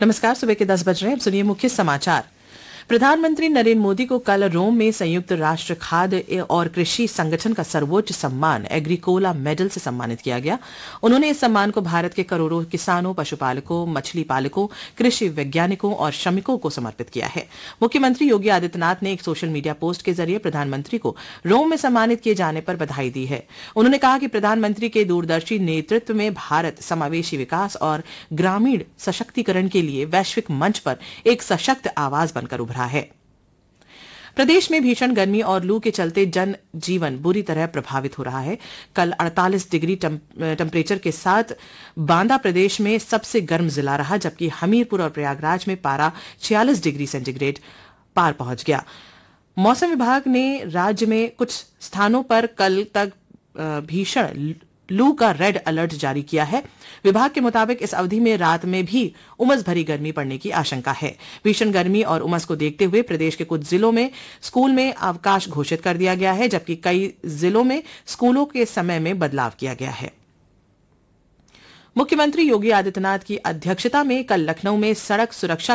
नमस्कार। सुबह के 10 बज रहे हैं। अब सुनिए मुख्य समाचार। प्रधानमंत्री नरेंद्र मोदी को कल रोम में संयुक्त राष्ट्र खाद्य और कृषि संगठन का सर्वोच्च सम्मान एग्रीकोला मेडल से सम्मानित किया गया। उन्होंने इस सम्मान को भारत के करोड़ों किसानों, पशुपालकों, मछली पालकों, कृषि वैज्ञानिकों और श्रमिकों को समर्पित किया है। मुख्यमंत्री योगी आदित्यनाथ ने एक सोशल मीडिया पोस्ट के जरिए प्रधानमंत्री को रोम में सम्मानित किए जाने पर बधाई दी है। उन्होंने कहा कि प्रधानमंत्री के दूरदर्शी नेतृत्व में भारत समावेशी विकास और ग्रामीण सशक्तिकरण के लिए वैश्विक मंच पर एक सशक्त आवाज बनकर उभरा है। प्रदेश में भीषण गर्मी और लू के चलते जनजीवन बुरी तरह प्रभावित हो रहा है। कल 48 डिग्री टेम्परेचर के साथ बांदा प्रदेश में सबसे गर्म जिला रहा, जबकि हमीरपुर और प्रयागराज में पारा 46 डिग्री सेंटीग्रेड पार पहुंच गया। मौसम विभाग ने राज्य में कुछ स्थानों पर कल तक भीषण लू का रेड अलर्ट जारी किया है। विभाग के मुताबिक इस अवधि में रात में भी उमस भरी गर्मी पड़ने की आशंका है। भीषण गर्मी और उमस को देखते हुए प्रदेश के कुछ जिलों में स्कूल में अवकाश घोषित कर दिया गया है, जबकि कई जिलों में स्कूलों के समय में बदलाव किया गया है। मुख्यमंत्री योगी आदित्यनाथ की अध्यक्षता में कल लखनऊ में सड़क सुरक्षा